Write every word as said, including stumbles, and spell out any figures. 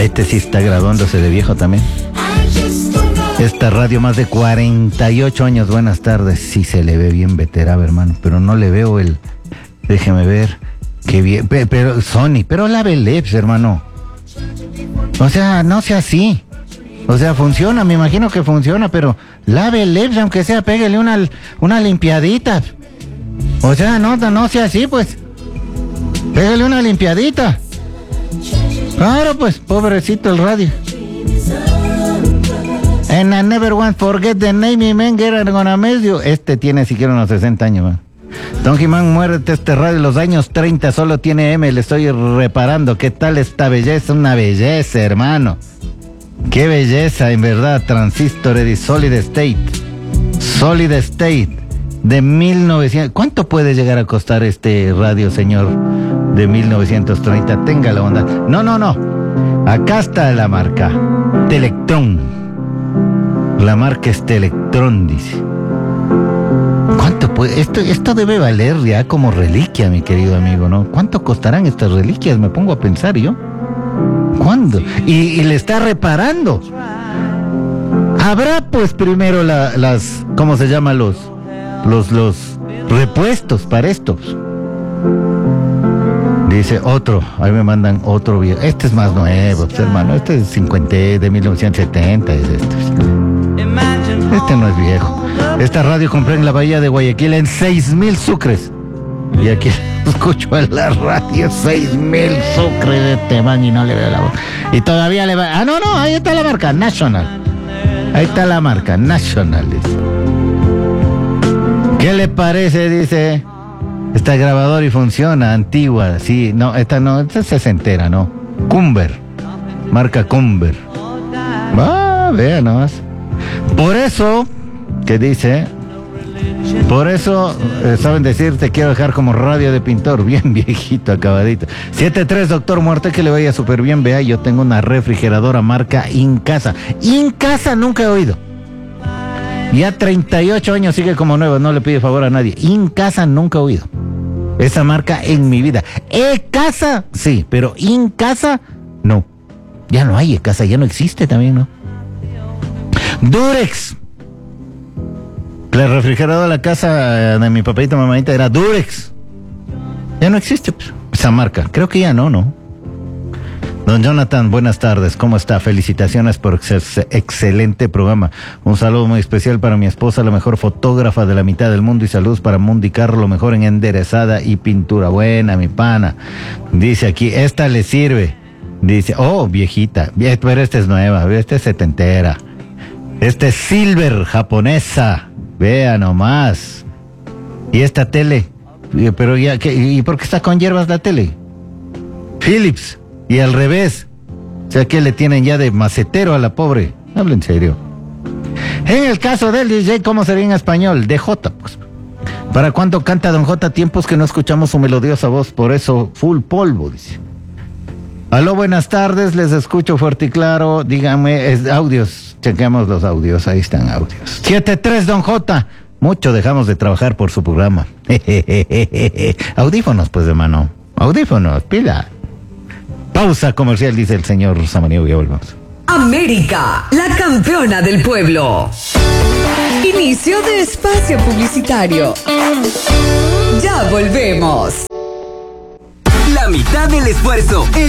Este sí está graduándose de viejo también. Esta radio más de cuarenta y ocho años. Buenas tardes. Sí se le ve bien veterano, hermano, pero no le veo el... Déjeme ver. Qué bien. Pero, pero Sony, pero lave el L E P, hermano. O sea, no sea así. O sea, funciona, me imagino que funciona, pero lave el L E P, aunque sea, pégale una, una limpiadita. O sea, no, no sea así, pues. Pégale una limpiadita. Claro, pues, pobrecito el radio. And I never want forget the name, man, get it gonna miss you. Este tiene siquiera unos sesenta años, man. Don Jimán, muérete este radio, los años treinta, solo tiene M, le estoy reparando. ¿Qué tal esta belleza? Una belleza, hermano. Qué belleza, en verdad. Transistor de Solid State. Solid State de mil novecientos. ¿Cuánto puede llegar a costar este radio, señor? De mil novecientos treinta. Tenga la onda. No, no, no. Acá está la marca. Telectron. La marca es Telectron, dice. ¿Cuánto puede? Esto, esto debe valer ya como reliquia, mi querido amigo, ¿no? ¿Cuánto costarán estas reliquias? Me pongo a pensar yo. ¿Cuándo? Y, y le está reparando. Habrá pues primero la, las, ¿cómo se llama? Los, los, los repuestos para estos. Dice otro, ahí me mandan otro viejo. Este es más nuevo, pues, hermano. Este es cincuenta, de mil novecientos setenta. Es este. Este no es viejo. Esta radio compré en la bahía de Guayaquil en seis mil sucres. Y aquí escucho en la radio seis mil sucres de este man y no le veo la voz. Y todavía le va... Ah, no, no, ahí está la marca, National. Ahí está la marca, National. Dice. ¿Qué le parece? Dice... Está grabador y funciona, antigua. Sí, no, esta no, esta es sesentera, ¿no? Cumber. Marca Cumber. Ah, vea nomás. Por eso, ¿qué dice? Por eso, eh, saben decir, te quiero dejar como radio de pintor, bien viejito, acabadito. siete tres, doctor Muerte, que le vaya súper bien. Vea, yo tengo una refrigeradora marca Incasa. Incasa nunca he oído. Ya treinta y ocho años sigue como nueva, no le pide favor a nadie. Incasa nunca he oído. Esa marca en mi vida. E-Casa, sí, pero Incasa, no. Ya no hay E-Casa, ya no existe también, ¿no? Durex. La refrigeradora de la casa de mi papita y mamadita era Durex. Ya no existe pues, esa marca. Creo que ya no, ¿no? Don Jonathan, buenas tardes. ¿Cómo está? Felicitaciones por ex excelente programa. Un saludo muy especial para mi esposa, la mejor fotógrafa de la mitad del mundo, y saludos para Mundi Carro, lo mejor en enderezada y pintura. Buena, mi pana. Dice aquí, esta le sirve. Dice, oh, viejita. Pero esta es nueva, esta es setentera. Esta es silver, japonesa. Vea nomás. Y esta tele. Pero ya, ¿qué? ¿Y por qué está con hierbas la tele? Philips. Y al revés. O sea que le tienen ya de macetero a la pobre. Habla en serio. En el caso del D J, ¿cómo sería en español? D J, pues. ¿Para cuándo canta Don J? Tiempos que no escuchamos su melodiosa voz, por eso full polvo, dice. Aló, buenas tardes, les escucho fuerte y claro. Dígame, es, audios, chequemos los audios, ahí están audios. siete tres, Don J. Mucho dejamos de trabajar por su programa. Audífonos, pues, hermano. Audífonos, pila. Pausa comercial, dice el señor Samaniego, ya volvemos. América, la campeona del pueblo. Inicio de espacio publicitario. Ya volvemos. La mitad del esfuerzo.